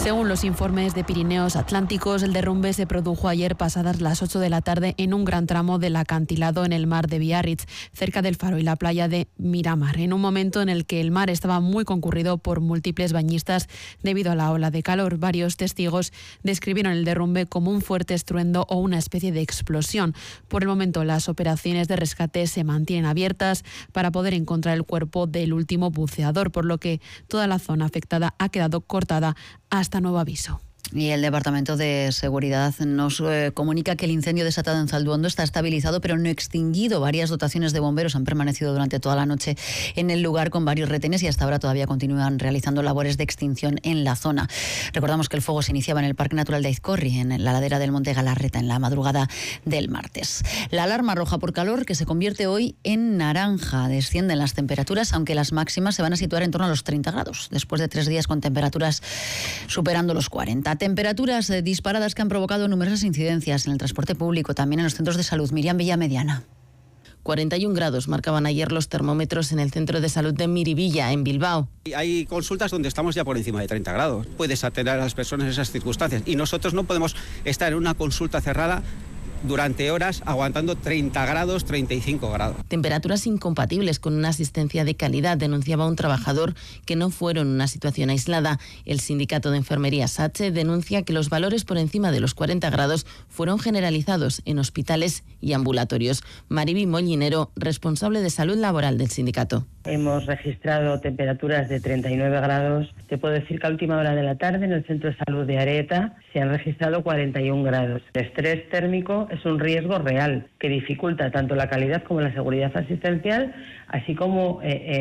Según los informes de Pirineos Atlánticos, el derrumbe se produjo ayer pasadas las 8 de la tarde en un gran tramo del acantilado en el mar de Biarritz, cerca del faro y la playa de Miramar, en un momento en el que el mar estaba muy concurrido por múltiples bañistas debido a la ola de calor. Varios testigos describieron el derrumbe como un fuerte estruendo o una especie de explosión. Por el momento, las operaciones de rescate se mantienen abiertas para poder encontrar el cuerpo del último buceador, por lo que toda la zona afectada ha quedado cortada hasta nuevo aviso. Y el Departamento de Seguridad nos comunica que el incendio desatado en Zalduondo está estabilizado pero no extinguido. Varias dotaciones de bomberos han permanecido durante toda la noche en el lugar con varios retenes y hasta ahora todavía continúan realizando labores de extinción en la zona. Recordamos que el fuego se iniciaba en el Parque Natural de Aizcorri, en la ladera del Monte Galarreta, en la madrugada del martes. La alarma roja por calor, que se convierte hoy en naranja. Descienden las temperaturas, aunque las máximas se van a situar en torno a los 30 grados, después de 3 días con temperaturas superando los 40. Temperaturas disparadas que han provocado numerosas incidencias en el transporte público, también en los centros de salud. Miriam Villamediana. 41 grados marcaban ayer los termómetros en el centro de salud de Miribilla, en Bilbao. Hay consultas donde estamos ya por encima de 30 grados. Puedes atender a las personas en esas circunstancias y nosotros no podemos estar en una consulta cerrada durante horas aguantando 30 grados, 35 grados. Temperaturas incompatibles con una asistencia de calidad, denunciaba un trabajador, que no fueron una situación aislada. El sindicato de enfermería SACHE denuncia que los valores por encima de los 40 grados fueron generalizados en hospitales y ambulatorios. Mariby Mollinero, responsable de salud laboral del sindicato. Hemos registrado temperaturas de 39 grados. Te puedo decir que a última hora de la tarde en el Centro de Salud de Areta se han registrado 41 grados. El estrés térmico es un riesgo real que dificulta tanto la calidad como la seguridad asistencial, así como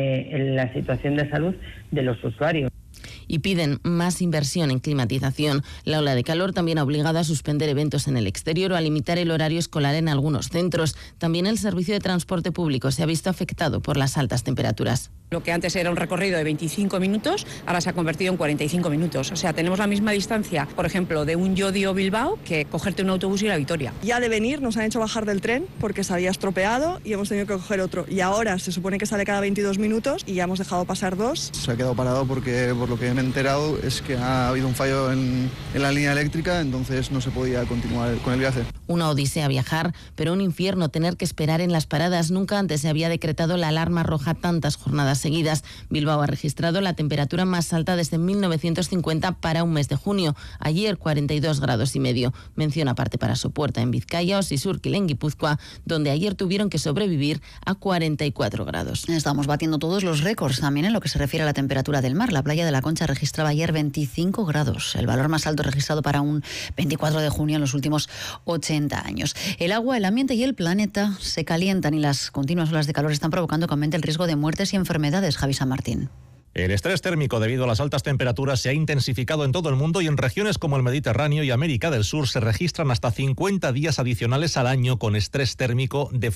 la situación de salud de los usuarios. Y piden más inversión en climatización. La ola de calor también ha obligado a suspender eventos en el exterior o a limitar el horario escolar en algunos centros. También el servicio de transporte público se ha visto afectado por las altas temperaturas. Lo que antes era un recorrido de 25 minutos, ahora se ha convertido en 45 minutos. O sea, tenemos la misma distancia, por ejemplo, de un Llodio Bilbao que cogerte un autobús y ir a Vitoria. Ya de venir nos han hecho bajar del tren porque se había estropeado y hemos tenido que coger otro. Y ahora se supone que sale cada 22 minutos y ya hemos dejado pasar 2. Se ha quedado parado porque, por lo que me he enterado, es que ha habido un fallo en la línea eléctrica, entonces no se podía continuar con el viaje. Una odisea viajar, pero un infierno tener que esperar en las paradas. Nunca antes se había decretado la alarma roja tantas jornadas seguidas. Bilbao ha registrado la temperatura más alta desde 1950 para un mes de junio. Ayer 42 grados y medio. Mención aparte para Sopuerta en Vizcaya o Sisurquil en Guipúzcoa, donde ayer tuvieron que sobrevivir a 44 grados. Estamos batiendo todos los récords también en lo que se refiere a la temperatura del mar. La playa de la Concha registraba ayer 25 grados, el valor más alto registrado para un 24 de junio en los últimos 80 años. El agua, el ambiente y el planeta se calientan y las continuas olas de calor están provocando que aumente el riesgo de muertes y enfermedades. Javi San Martín. El estrés térmico debido a las altas temperaturas se ha intensificado en todo el mundo y en regiones como el Mediterráneo y América del Sur se registran hasta 50 días adicionales al año con estrés térmico de